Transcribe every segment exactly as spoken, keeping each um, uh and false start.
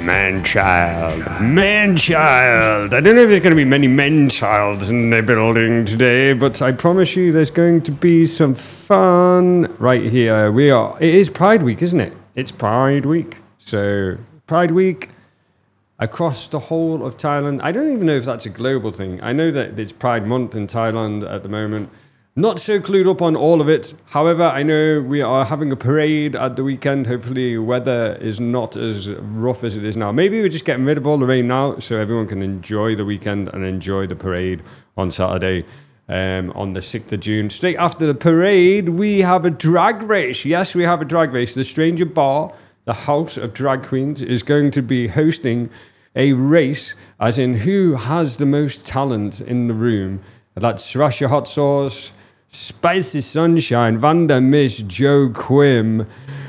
Man-child. Man-child. I don't know if there's going to be many men-childs in the building today, but I promise you there's going to be some fun right here. We are. It is Pride Week, isn't it? It's Pride Week. So, Pride Week across the whole of Thailand. I don't even know if that's a global thing. I know that it's Pride Month in Thailand at the moment. Not so clued up on all of it. However, I know we are having a parade at the weekend. Hopefully, weather is not as rough as it is now. Maybe we're just getting rid of all the rain now so everyone can enjoy the weekend and enjoy the parade on Saturday um, on the sixth of June. Straight after the parade, we have a drag race. Yes, we have a drag race. The Stranger Bar, the House of Drag Queens, is going to be hosting a race, as in who has the most talent in the room. That's Sriracha Hot Sauce, Spicy Sunshine, Vanda Miss, Joe Quim,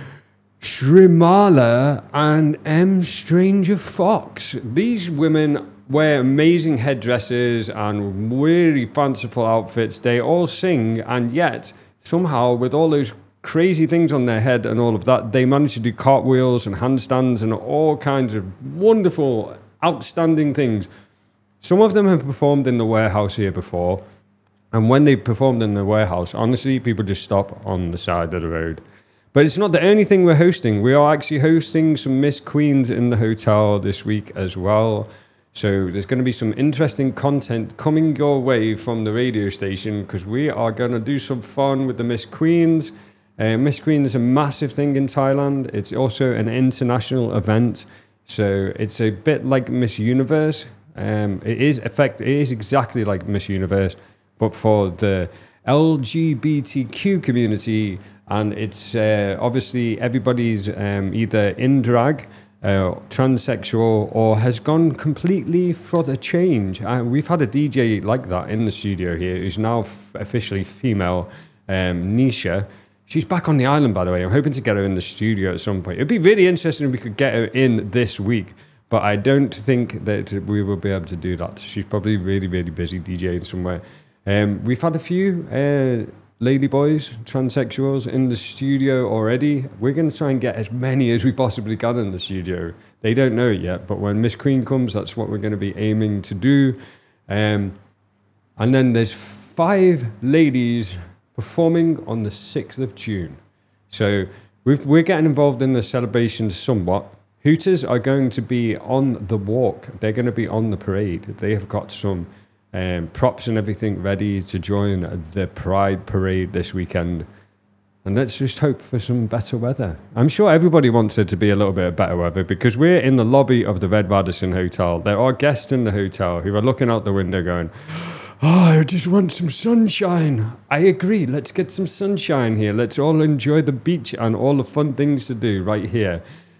Shrimala, and M. Stranger Fox. These women wear amazing headdresses and really fanciful outfits. They all sing, and yet, somehow, with all those crazy things on their head and all of that, they manage to do cartwheels and handstands and all kinds of wonderful, outstanding things. Some of them have performed in the warehouse here before. And when they performed in the warehouse, honestly, people just stop on the side of the road. But it's not the only thing we're hosting. We are actually hosting some Miss Queens in the hotel this week as well. So there's going to be some interesting content coming your way from the radio station because we are going to do some fun with the Miss Queens. Uh, Miss Queens is a massive thing in Thailand. It's also an international event. So it's a bit like Miss Universe. Um, it is effect. It is exactly like Miss Universe, but for the L G B T Q community, and it's uh, obviously everybody's um, either in drag, uh, transsexual, or has gone completely for the change. Uh, we've had a D J like that in the studio here, who's now f- officially female, um, Nisha. She's back on the island, by the way. I'm hoping to get her in the studio at some point. It'd be really interesting if we could get her in this week. But I don't think that we will be able to do that. She's probably really, really busy DJing somewhere. Um, we've had a few uh, ladyboys, transsexuals in the studio already. We're going to try and get as many as we possibly can in the studio. They don't know it yet, but when Miss Queen comes, that's what we're going to be aiming to do. Um, and then there's five ladies performing on the sixth of June. So we've, we're getting involved in the celebration somewhat. Hooters are going to be on the walk. They're going to be on the parade. They have got some um, props and everything ready to join the Pride Parade this weekend. And let's just hope for some better weather. I'm sure everybody wants it to be a little bit of better weather because we're in the lobby of the Red Radisson Hotel. There are guests in the hotel who are looking out the window going, oh, I just want some sunshine. I agree. Let's get some sunshine here. Let's all enjoy the beach and all the fun things to do right here.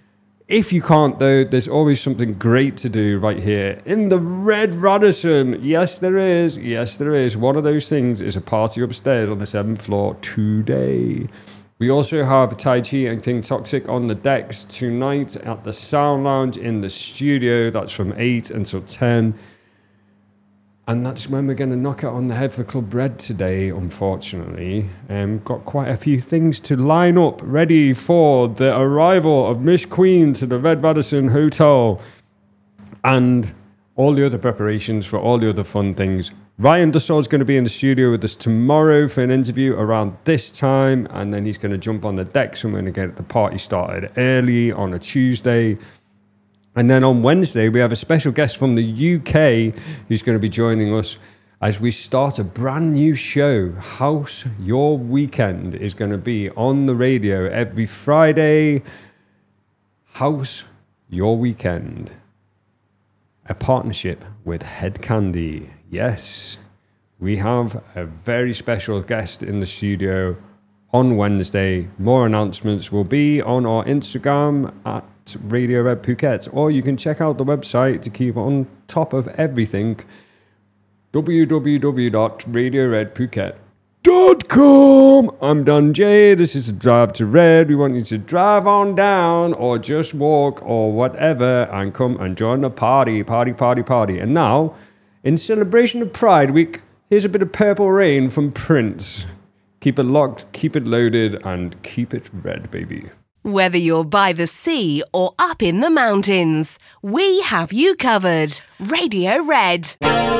If you can't, though, there's always something great to do right here in the Red Radisson. Yes, there is. Yes, there is. One of those things is a party upstairs on the seventh floor today. We also have Tai Chi and King Toxic on the decks tonight at the Sound Lounge in the studio. That's from eight until ten. And that's when we're going to knock it on the head for Club Red today, unfortunately. Um, got quite a few things to line up, ready for the arrival of Miss Queen to the Red Radisson Hotel. And all the other preparations for all the other fun things. Ryan Dussel is going to be in the studio with us tomorrow for an interview around this time. And then he's going to jump on the decks and we're going to get the party started early on a Tuesday. And then on Wednesday, we have a special guest from the U K who's going to be joining us as we start a brand new show. House Your Weekend is going to be on the radio every Friday. House Your Weekend. A partnership with Head Candy. Yes, we have a very special guest in the studio on Wednesday. More announcements will be on our Instagram at Radio Red Phuket, or you can check out the website to keep on top of everything. w w w dot radio red phuket dot com. I'm Don J. This is a Drive to Red. We want you to drive on down or just walk or whatever and come and join the party, party, party, party. And now, in celebration of Pride Week, here's a bit of Purple Rain from Prince. Keep it locked, keep it loaded, and keep it red, baby. Whether you're by the sea or up in the mountains, we have you covered. Radio Red.